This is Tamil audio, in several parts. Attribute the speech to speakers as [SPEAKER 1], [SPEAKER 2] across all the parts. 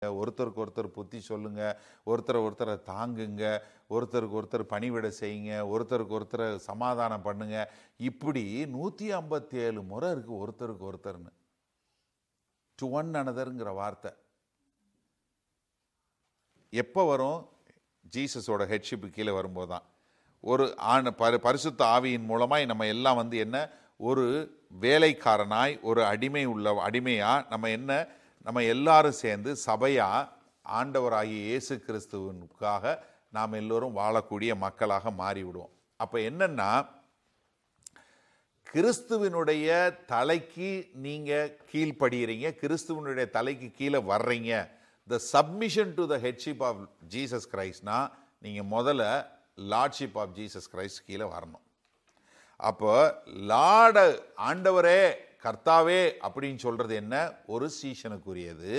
[SPEAKER 1] ஒருத்தருக்கு ஒருத்தர் புத்தி சொல்லுங்க, ஒருத்தரை தாங்குங்க, ஒருத்தருக்கு ஒருத்தர் பணிவிட செய்யுங்க, ஒருத்தருக்கு ஒருத்தரை சமாதானம் பண்ணுங்க. இப்படி 157 முறை இருக்கு ஒருத்தருக்கு ஒருத்தர்னு. டு ஒன் அனதர்ங்கிற வார்த்தை எப்போ வரும்? ஜீசஸோட ஹெட்ஷிப்பு கீழே வரும்போது தான். ஒரு பரிசுத்த ஆவியின் மூலமாய் நம்ம எல்லாம் என்ன, ஒரு வேலைக்காரனாய், ஒரு அடிமையா நம்ம எல்லாரும் சேர்ந்து சபையா ஆண்டவராகிய இயேசு கிறிஸ்துவுக்காக நாம் எல்லோரும் வாழக்கூடிய மக்களாக மாறிவிடுவோம். அப்போ என்னன்னா, கிறிஸ்துவனுடைய தலைக்கு நீங்க கீழ்ப்படுகிறீங்க, கிறிஸ்துவனுடைய தலைக்கு கீழே வர்றீங்க. த submission to the headship of Jesus கிரைஸ்ட்னா நீங்க முதல்ல லார்ட்ஷிப் ஆஃப் ஜீசஸ் கிரைஸ்ட் கீழே வரணும். அப்போ ஆண்டவரே கர்த்தாவே அப்படின்னு சொல்றது என்ன? ஒரு சீஷனுக்குரியது.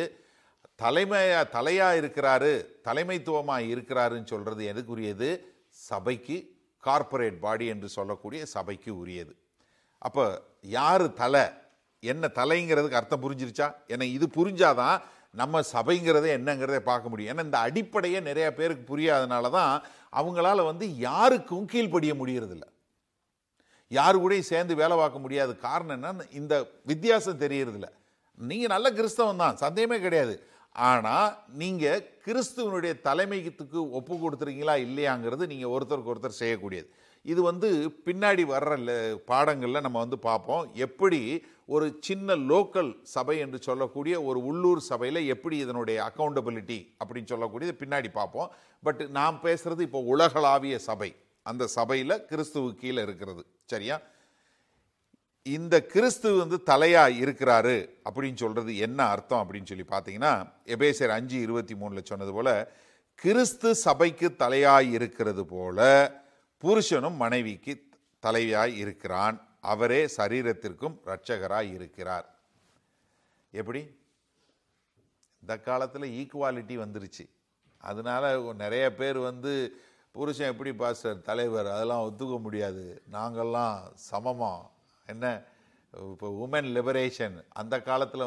[SPEAKER 1] தலையா இருக்கிறாரு, தலைமைத்துவமா இருக்கிறாருன்னு சொல்றது எதுக்குரியது? சபைக்கு, கார்ப்பரேட் பாடி என்று சொல்லக்கூடிய சபைக்கு உரியது. அப்போ யாரு தலை, என்ன தலைங்கிறதுக்கு அர்த்தம் புரிஞ்சிருச்சா? ஏன்னா இது புரிஞ்சாதான் நம்ம சபைங்கிறத என்னங்கிறத பார்க்க முடியும். ஏன்னா இந்த அடிப்படையே நிறைய பேருக்கு புரியாதனால தான் அவங்களால யாருக்கும் கீழ்ப்படிய முடியறதில்லை, யாரு கூட சேர்ந்து வேலை பார்க்க முடியாது. காரணம் என்ன? இந்த வித்தியாசம் தெரியறதில்ல. நீங்க நல்ல கிறிஸ்தவன் தான், சந்தேகமே கிடையாது. ஆனா நீங்க கிறிஸ்துவனுடைய தலைமைக்கு ஒப்பு கொடுத்துருக்கீங்களா இல்லையாங்கிறது நீங்க ஒருத்தருக்கு ஒருத்தர் செய்யக்கூடியது. இது பின்னாடி வர்ற பாடங்களில் நம்ம பார்ப்போம். எப்படி ஒரு சின்ன லோக்கல் சபை என்று சொல்லக்கூடிய ஒரு உள்ளூர் சபையில் எப்படி இதனுடைய அக்கௌண்டபிலிட்டி அப்படின்னு சொல்லக்கூடியது பின்னாடி பார்ப்போம். பட் நாம் பேசுறது இப்போ உலகளாவிய சபை, அந்த சபையில் கிறிஸ்துவ கீழே இருக்கிறது. சரியா? இந்த கிறிஸ்து தலையா இருக்கிறாரு அப்படின்னு சொல்றது என்ன அர்த்தம் அப்படின்னு சொல்லி பார்த்தீங்கன்னா, எபேசியர் 5:23 சொன்னது போல, கிறிஸ்து சபைக்கு தலையாய் இருக்கிறது போல புருஷனும் மனைவிக்கு தலையாய் இருக்கிறான், அவரே சரீரத்திற்கும் இரட்சகராய் இருக்கிறார். எப்படி? இந்த காலத்தில் ஈக்குவாலிட்டி வந்துருச்சு. அதனால நிறைய பேர் புருஷன் எப்படி பாஸ்டர் தலைவர், அதெல்லாம் ஒத்துக்க முடியாது, நாங்கள்லாம் சமமா, என்ன இப்போ உமன் லிபரேஷன். அந்த காலத்தில்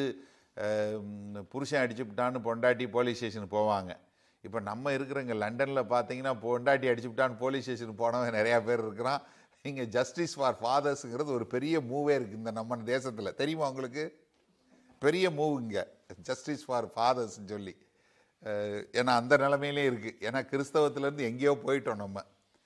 [SPEAKER 1] புருஷன் அடிச்சுவிட்டான்னு பொண்டாட்டி போலீஸ் ஸ்டேஷனுக்கு போவாங்க. இப்போ நம்ம இருக்கிறவங்க லண்டனில் பார்த்தீங்கன்னா பொண்டாட்டி அடிச்சுவிட்டான்னு போலீஸ் ஸ்டேஷனுக்கு போனவங்க நிறையா பேர் இருக்கிறான். இங்கே ஜஸ்டிஸ் ஃபார் ஃபாதர்ஸுங்கிறது ஒரு பெரிய மூவே இருக்குது இந்த நம்ம தேசத்தில். தெரியுமா உங்களுக்கு? பெரிய மூவ் இங்கே ஜஸ்டிஸ் ஃபார் ஃபாதர்ஸ்ன்னு சொல்லி. ஏன்னா அந்த நிலைமையிலே இருக்குது. ஏன்னா கிறிஸ்தவத்திலேருந்து எங்கேயோ போயிட்டோம் நம்ம.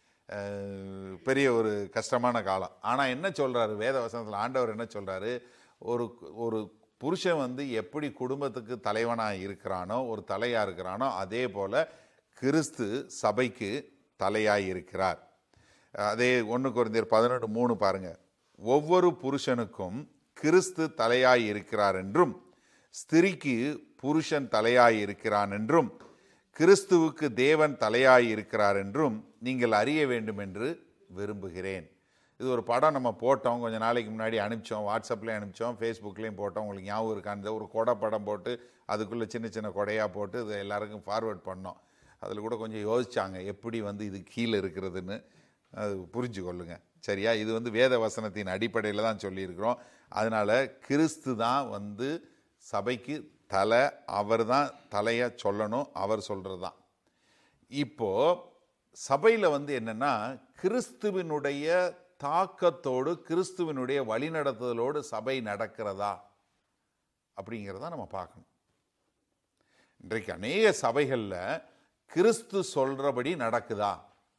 [SPEAKER 1] பெரிய ஒரு கஷ்டமான காலம். ஆனால் என்ன சொல்கிறாரு வேத வசனத்தில்? ஆண்டவர் என்ன சொல்கிறாரு? ஒரு புருஷன் எப்படி குடும்பத்துக்கு தலைவனாக இருக்கிறானோ, ஒரு தலையாக இருக்கிறானோ, அதே போல் கிறிஸ்து சபைக்கு தலையாக இருக்கிறார். அதே 1 கொரிந்தியர் 11:3 பாருங்க. ஒவ்வொரு புருஷனுக்கும் கிறிஸ்து தலையாய் இருக்கிறார் என்றும், ஸ்திரிக்கு புருஷன் தலையாய் இருக்கிறான் என்றும், கிறிஸ்துவுக்கு தேவன் தலையாய் இருக்கிறார் என்றும் நீங்கள் அறிய வேண்டும் என்று விரும்புகிறேன். இது ஒரு படம் நம்ம போட்டோம், கொஞ்சம் நாளைக்கு முன்னாடி அனுப்பிச்சோம், வாட்ஸ்அப்லேயும் அனுப்பிச்சோம், ஃபேஸ்புக்லேயும் போட்டோம். உங்களுக்கு ஞாபகம் இருக்கான்னு ஒரு கொடை படம் போட்டு அதுக்குள்ளே சின்ன சின்ன கொடையாக போட்டு இது எல்லாருக்கும் ஃபார்வேர்ட் பண்ணோம். அதில் கூட கொஞ்சம் யோசிச்சாங்க எப்படி இது கீழே இருக்கிறதுன்னு. அது புரிஞ்சு கொள்ளுங்க. சரியா? இது வேத வசனத்தின் அடிப்படையில் தான் சொல்லியிருக்கிறோம். அதனால் கிறிஸ்து தான் சபைக்கு தலை, அவர் தான் தலையை சொல்லணும், அவர் சொல்கிறது தான். இப்போது சபையில் என்னென்னா, கிறிஸ்துவினுடைய தாக்கத்தோடு கிறிஸ்துவினுடைய வழிநடத்துதலோடு சபை நடக்கிறதா அப்படிங்கிறத நம்ம பார்க்கணும். இன்றைக்கு அநேக சபைகளில் கிறிஸ்து சொல்கிறபடி நடக்குதா,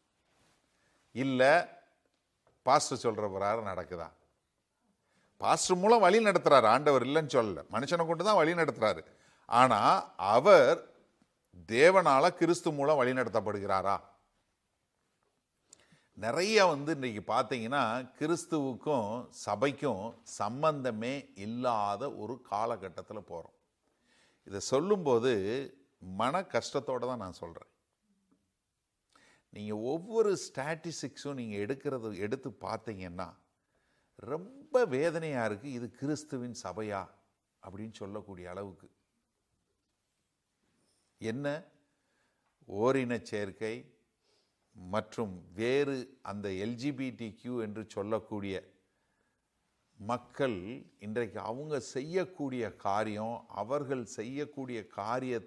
[SPEAKER 1] இல்லை பாஸ்டர் சொல்கிற பிரகாரம் நடக்குதா? பாஸ்டர் மூலம் வழி நடத்துறாரு, ஆண்டவர் இல்லைன்னு சொல்லல, மனுஷனை கொண்டு தான் வழி நடத்துறாரு. ஆனால் அவர் தேவனால கிறிஸ்து மூலம் வழி நடத்தப்படுகிறாரா? நிறைய இன்னைக்கு பார்த்தீங்கன்னா கிறிஸ்துவுக்கும் சபைக்கும் சம்பந்தமே இல்லாத ஒரு காலகட்டத்தில் போகிறோம். இதை சொல்லும்போது மன கஷ்டத்தோடு தான் நான் சொல்கிறேன். நீங்கள் ஒவ்வொரு ஸ்டாட்டிஸ்டிக்ஸும் நீங்கள் எடுத்து பார்த்தீங்கன்னா ரொம்ப வேதனையாக இருக்குது. இது கிறிஸ்துவின் சபையா அப்படின்னு சொல்லக்கூடிய அளவுக்கு. என்ன ஓரின சேர்க்கை மற்றும் வேறு அந்த LGBTQ என்று சொல்லக்கூடிய மக்கள் இன்றைக்கு அவங்க செய்யக்கூடிய காரியம், அவர்கள் செய்யக்கூடிய காரியத்தை